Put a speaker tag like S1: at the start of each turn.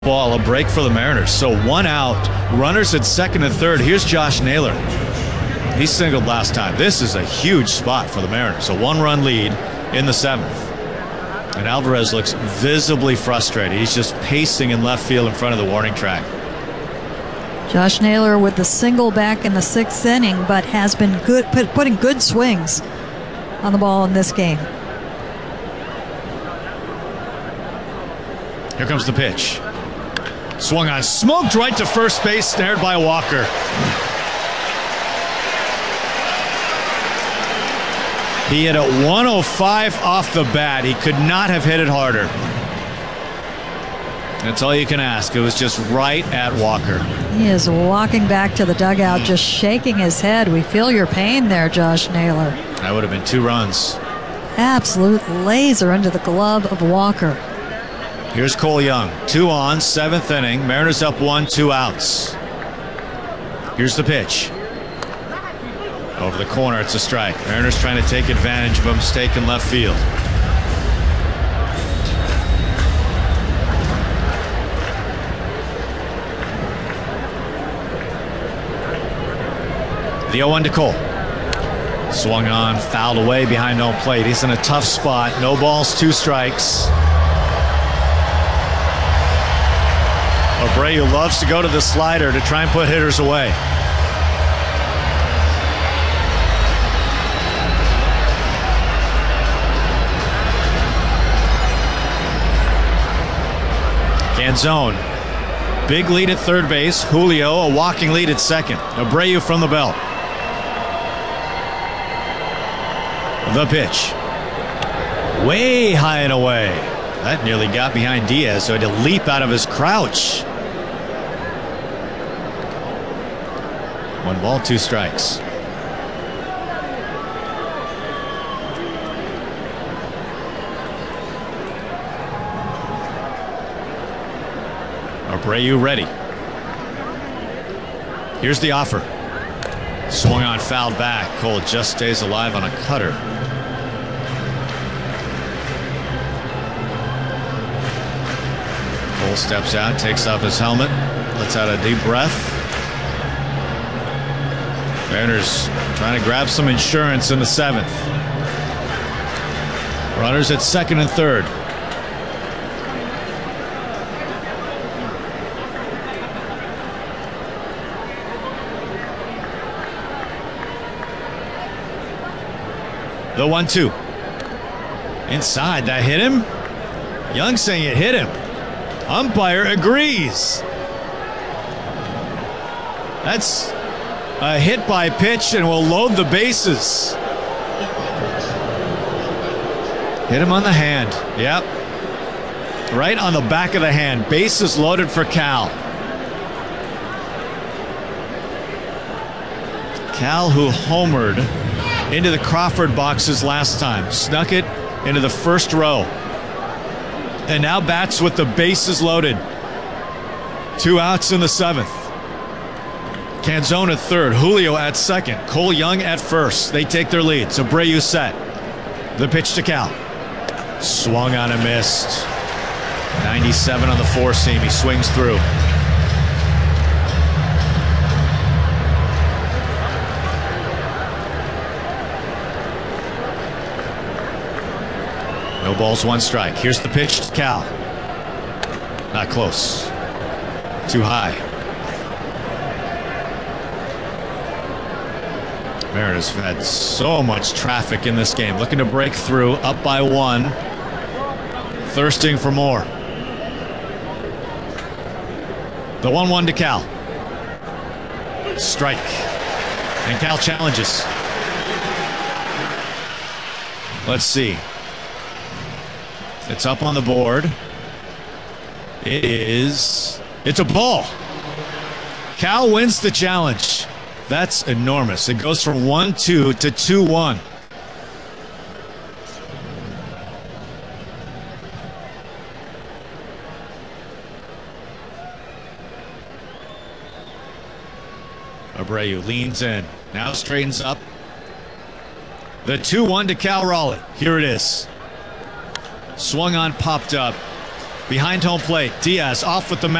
S1: Ball, a break for the Mariners. So one out, runners at second and third. Here's Josh Naylor. He singled last time. This is a huge spot for the Mariners. A one-run lead in the seventh. And Alvarez looks visibly frustrated. He's just pacing in left field in front of the warning track.
S2: Josh Naylor with the single back in the sixth inning, but has been good, putting good swings on the ball in this game.
S1: Here comes the pitch. Swung on, smoked right to first base, snared by Walker. He hit a 105 off the bat. He could not have hit it harder. That's all you can ask. It was just right at Walker.
S2: He is walking back to the dugout, just shaking his head. We feel your pain there, Josh Naylor.
S1: That would have been 2 runs.
S2: Absolute laser into the glove of Walker.
S1: Here's Cole Young. 2 on, 7th inning. Mariners up 1, 2 outs. Here's the pitch. Over the corner, it's a strike. Mariners trying to take advantage of a mistake in left field. The 0-1 to Cole. Swung on, fouled away behind home plate. He's in a tough spot. No balls, 2 strikes. Abreu loves to go to the slider to try and put hitters away. Canzone. Big lead at third base. Julio a walking lead at second. Abreu from the belt. The pitch. Way high and away. That nearly got behind Diaz, so he had to leap out of his crouch. 1 ball, 2 strikes. Abreu ready. Here's the offer. Swung on, fouled back. Cole just stays alive on a cutter. Cole steps out, takes off his helmet, lets out a deep breath. Mariners trying to grab some insurance in the 7th. Runners at second and third. The 1-2. Inside, that hit him? Young saying it hit him. Umpire agrees. That's a hit by pitch and will load the bases. Hit him on the hand. Yep. Right on the back of the hand. Bases loaded for Cal. Cal, who homered into the Crawford boxes last time. Snuck it into the first row. And now bats with the bases loaded. 2 outs in the 7th. Canzone at third. Julio at second. Cole Young at first. They take their lead. So Abreu set. The pitch to Cal. Swung on and missed. 97 on the 4-seam. He swings through. No balls, 1 strike. Here's the pitch to Cal. Not close. Too high. Mariners have had so much traffic in this game. Looking to break through, up by 1. Thirsting for more. The 1-1 to Cal. Strike. And Cal challenges. Let's see. It's up on the board. It's a ball. Cal wins the challenge. That's enormous. It goes from 1-2 to 2-1. Abreu leans in. Now straightens up. The 2-1 to Cal Raleigh. Here it is. Swung on, popped up. Behind home plate, Diaz off with the